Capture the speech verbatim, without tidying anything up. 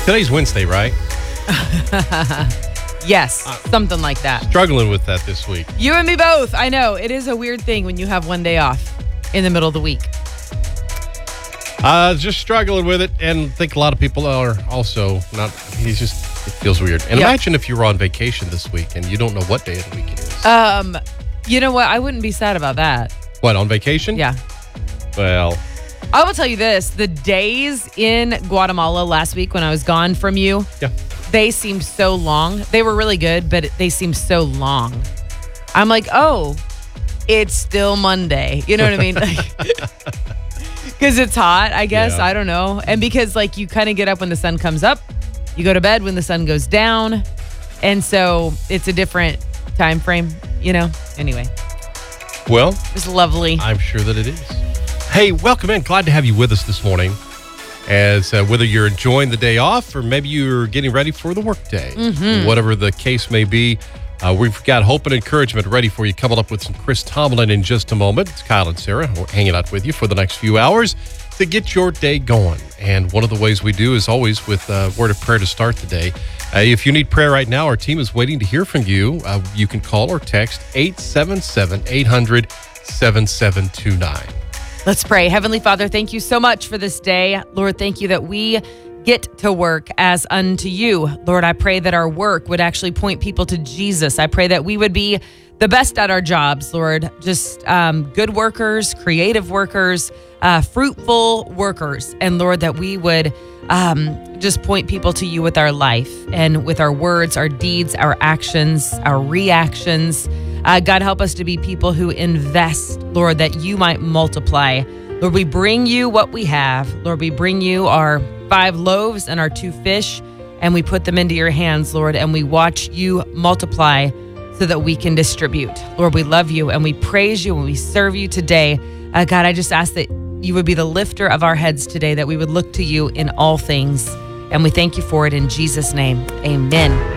Today's Wednesday, right? Yes, uh, something like that. Struggling with that this week. You and me both. I know. It is a weird thing when you have one day off in the middle of the week. Uh, just struggling with it, and I think a lot of people are also not. He's just, it feels weird. And yep. Imagine if you were on vacation this week and you don't know what day of the week it is. Um, you know what? I wouldn't be sad about that. What, on vacation? Yeah. Well, I will tell you this. The days in Guatemala last week when I was gone from you, yeah. they seemed so long. They were really good, but they seemed so long. I'm like, oh, it's still Monday. You know what I mean? Because it's hot, I guess. Yeah. I don't know. And because, like, you kind of get up when the sun comes up. You go to bed when the sun goes down. And so it's a different time frame, you know? Anyway. Well. It's lovely. I'm sure that it is. Hey, welcome in. Glad to have you with us this morning. As uh, whether you're enjoying the day off or maybe you're getting ready for the work day. Mm-hmm. Whatever the case may be. Uh, we've got hope and encouragement ready for you. Coming up with some Chris Tomlin in just a moment. It's Kyle and Sarah hanging out with you for the next few hours to get your day going. And one of the ways we do is always with a word of prayer to start the day. Uh, if you need prayer right now, our team is waiting to hear from you. Uh, you can call or text eight seven seven, eight hundred, seven seven two nine. Let's pray. Heavenly Father, thank you so much for this day. Lord, thank you that we get to work as unto you. Lord, I pray that our work would actually point people to Jesus. I pray that we would be the best at our jobs, Lord. Just um, good workers, creative workers, uh, fruitful workers. And Lord, that we would um, just point people to you with our life and with our words, our deeds, our actions, our reactions. Uh, God, help us to be people who invest, Lord, that you might multiply. Lord, we bring you what we have. Lord, we bring you our five loaves and our two fish, and we put them into your hands, Lord, and we watch you multiply so that we can distribute. Lord, we love you, and we praise you, and we serve you today. Uh, God, I just ask that you would be the lifter of our heads today, that we would look to you in all things, and we thank you for it in Jesus' name. Amen.